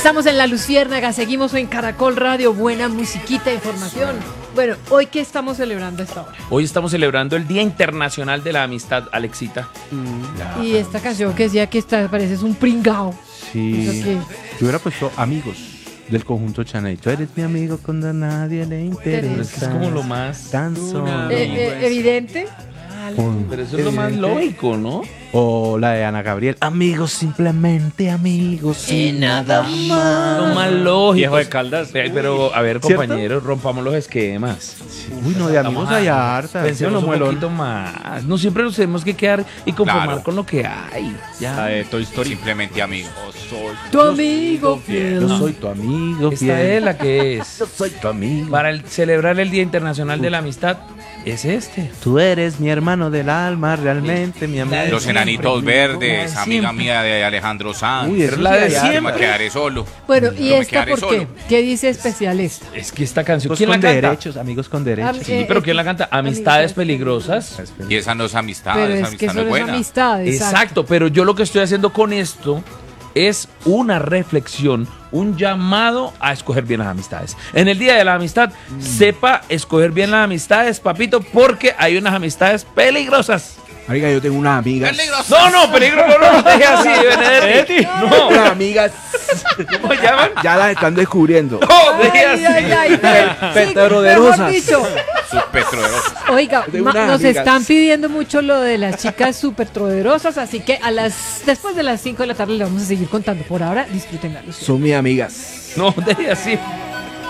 Estamos en La Luciérnaga, seguimos en Caracol Radio, buena musiquita, información. Bueno, ¿hoy qué estamos celebrando a esta hora? Hoy estamos celebrando el Día Internacional de la Amistad, Alexita. Y esta canción que decía que pareces un pringao. Sí. ¿Eso qué? Yo hubiera puesto Amigos del conjunto Chanel. Tú eres mi amigo cuando a nadie le interesa. Es como lo más tan solo. Evidente. Pero eso es lo más lógico, ¿no? O la de Ana Gabriel. Amigos, simplemente amigos y nada más. Lo más lógico. Viejo de Caldas. Pero, a ver, ¿Cierto? compañeros, rompamos los esquemas. Uy, no, de amigos hay harta. Pensemos un poquito más. No siempre nos tenemos que quedar y conformar Claro. con lo que hay. La Ya. de Toy Story. Simplemente amigos. Tu amigo fiel. Yo soy tu amigo Esta fiel. es la que es. Yo soy tu amigo. Para celebrar el Día Internacional de la Amistad, es este. Tú eres mi hermano del alma, realmente mi amigo. Los enanitos verdes, La de amiga siempre. mía de Alejandro Sanz. Uy, eso la sí de hay siempre. Yo me quedaré solo. Bueno, ¿y Yo me esta quedaré por qué? solo. ¿Qué dice especial esta? Es que esta canción, Amigos ¿quién la con canta? derechos, amigos con derechos. Sí, pero ¿quién la canta? Amistades peligrosas. Y esa no es amistad, Pero esa es que amistad no eso es no es buena. amistad, Exacto, pero yo lo que estoy haciendo con esto es una reflexión, un llamado a escoger bien las amistades. En el Día de la Amistad, sepa escoger bien las amistades, papito, porque hay unas amistades peligrosas. Marica, yo tengo unas amigas. No, peligro, no, deje así, Benedetti. No, Unas amigas. ¿cómo se llaman? Ya las están descubriendo. No, deje Ay, así. ay, ay, Petroderosas. mejor dicho. Sus petroderosos. Oiga, Tengo unas nos amigas. están pidiendo mucho lo de las chicas súper poderosas, así que después de las 5 de la tarde le vamos a seguir contando. Por ahora, disfruten la luz. Son mis amigas. No, deje así.